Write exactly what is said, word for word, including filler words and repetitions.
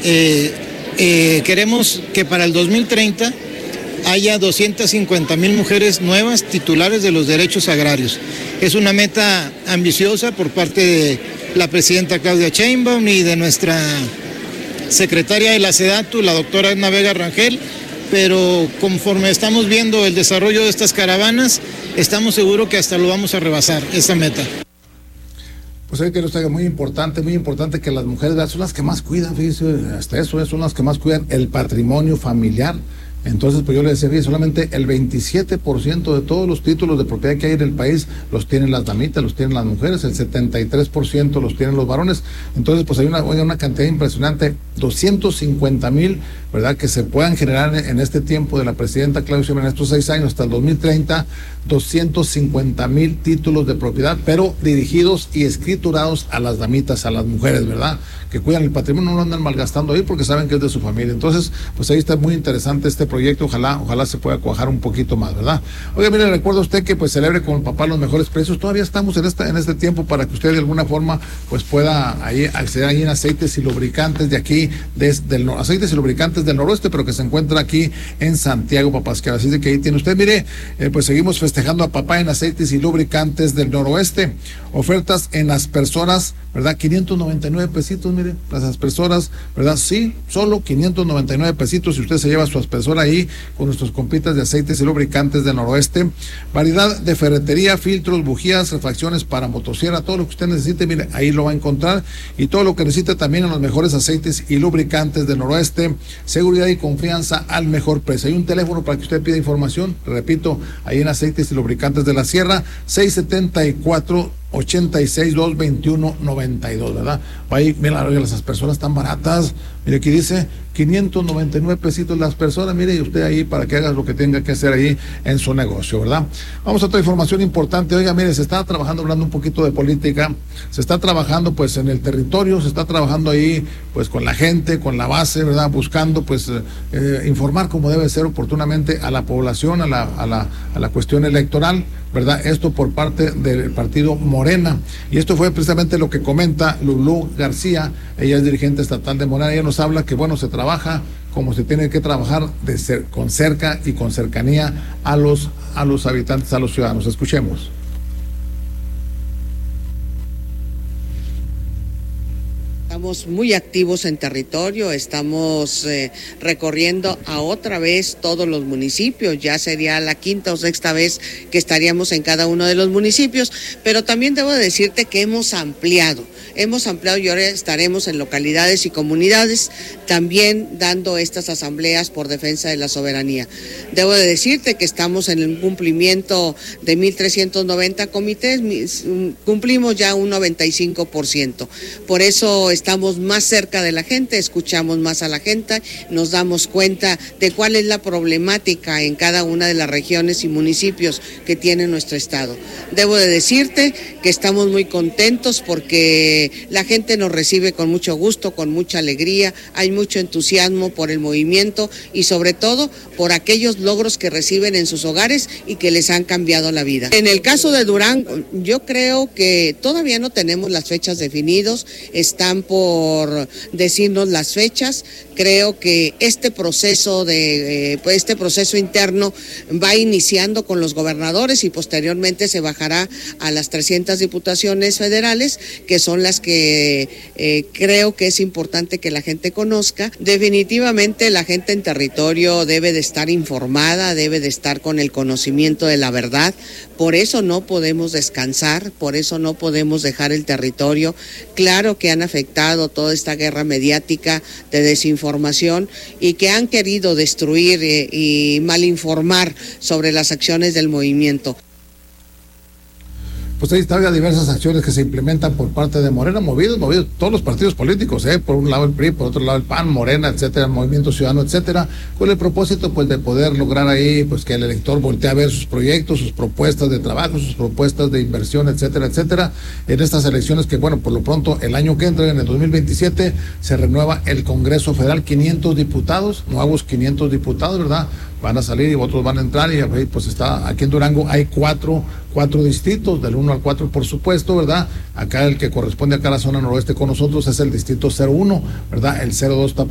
Eh, eh, queremos que para el dos mil treinta haya doscientas cincuenta mil mujeres nuevas titulares de los derechos agrarios. Es una meta ambiciosa por parte de la presidenta Claudia Sheinbaum y de nuestra secretaria de la SEDATU, la doctora Edna Vega Rangel, pero conforme estamos viendo el desarrollo de estas caravanas, estamos seguros que hasta lo vamos a rebasar, esa meta. Pues hay que nos traiga muy importante, muy importante que las mujeres son las que más cuidan, fíjense, hasta eso, son las que más cuidan el patrimonio familiar. Entonces, pues yo le decía, fíjate, solamente el veintisiete por ciento de todos los títulos de propiedad que hay en el país los tienen las damitas, los tienen las mujeres, el setenta y tres por ciento los tienen los varones. Entonces, pues hay una, una cantidad impresionante, doscientos cincuenta mil, ¿verdad?, que se puedan generar en este tiempo de la presidenta Claudia Sheinbaum, en estos seis años hasta el dos mil treinta, doscientos cincuenta mil títulos de propiedad, pero dirigidos y escriturados a las damitas, a las mujeres, ¿verdad?, que cuidan el patrimonio, no lo andan malgastando ahí porque saben que es de su familia. Entonces, pues ahí está muy interesante este proyecto, ojalá, ojalá se pueda cuajar un poquito más, ¿verdad? Oiga, mire, recuerda usted que pues celebre con el papá los mejores precios, todavía estamos en esta, en este tiempo para que usted de alguna forma pues pueda ahí acceder ahí en aceites y lubricantes de aquí, desde el aceites y lubricantes del noroeste, pero que se encuentra aquí en Santiago Papasquiaro. Así de que ahí tiene usted, mire, eh, pues seguimos festejando a papá en aceites y lubricantes del noroeste, ofertas en aspersoras, ¿verdad? quinientos noventa y nueve pesitos, mire, las aspersoras, ¿verdad? Sí, solo quinientos noventa y nueve pesitos si usted se lleva su aspersora ahí con nuestros compitas de aceites y lubricantes del noroeste. Variedad de ferretería, filtros, bujías, refacciones para motosierra, todo lo que usted necesite, mire, ahí lo va a encontrar, y todo lo que necesite también en los mejores aceites y lubricantes del noroeste. Seguridad y confianza al mejor precio. Hay un teléfono para que usted pida información, repito, ahí en aceites y lubricantes de la Sierra, seis setenta y cuatro ochenta y seis, doscientos veintiuno, noventa y dos, ¿verdad? Ahí, mira, las personas tan baratas, mire, aquí dice quinientos noventa y nueve pesitos las personas, mire, y usted ahí para que haga lo que tenga que hacer ahí en su negocio, ¿verdad? Vamos a otra información importante. Oiga, mire, se está trabajando, hablando un poquito de política, se está trabajando pues en el territorio, se está trabajando ahí pues con la gente, con la base, ¿verdad? Buscando pues eh, informar como debe ser oportunamente a la población, a la, a la, a la cuestión electoral, ¿verdad? Esto por parte del partido Morena, y esto fue precisamente lo que comenta Lulú García, ella es dirigente estatal de Morena. Ella nos habla que bueno, se trabaja como se tiene que trabajar de ser, con cerca y con cercanía a los, a los habitantes, a los ciudadanos. Escuchemos. Estamos muy activos en territorio, estamos eh, recorriendo a otra vez todos los municipios, ya sería la quinta o sexta vez que estaríamos en cada uno de los municipios, pero también debo decirte que hemos ampliado, hemos ampliado y ahora estaremos en localidades y comunidades también dando estas asambleas por defensa de la soberanía. Debo de decirte que estamos en el cumplimiento de mil trescientos noventa comités, cumplimos ya un noventa y cinco por ciento, por eso estamos más cerca de la gente, escuchamos más a la gente, nos damos cuenta de cuál es la problemática en cada una de las regiones y municipios que tiene nuestro estado. Debo de decirte que estamos muy contentos porque la gente nos recibe con mucho gusto, con mucha alegría, hay mucho entusiasmo por el movimiento y sobre todo por aquellos logros que reciben en sus hogares y que les han cambiado la vida. En el caso de Durango, yo creo que todavía no tenemos las fechas definidas, están por decirnos las fechas. Creo que este proceso de eh, este proceso interno va iniciando con los gobernadores y posteriormente se bajará a las trescientas diputaciones federales, que son las que eh, creo que es importante que la gente conozca. Definitivamente la gente en territorio debe de estar informada, debe de estar con el conocimiento de la verdad. Por eso no podemos descansar, por eso no podemos dejar el territorio. Claro que han afectado toda esta guerra mediática de desinformación y que han querido destruir eh, y malinformar sobre las acciones del movimiento. Pues ahí están diversas acciones que se implementan por parte de Morena, movidos, movidos todos los partidos políticos, ¿eh? Por un lado el P R I, por otro lado el P A N, Morena, etcétera, Movimiento Ciudadano, etcétera, con el propósito pues de poder lograr ahí pues que el elector voltee a ver sus proyectos, sus propuestas de trabajo, sus propuestas de inversión, etcétera, etcétera, en estas elecciones que bueno, por lo pronto el año que entra, en el dos mil veintisiete, se renueva el Congreso Federal, quinientos diputados, nuevos quinientos diputados, ¿verdad? Van a salir y otros van a entrar y pues está, aquí en Durango hay cuatro, cuatro distritos, del uno al cuatro por supuesto, ¿verdad? Acá el que corresponde acá a la zona noroeste con nosotros es el distrito cero uno, ¿verdad? El cero dos está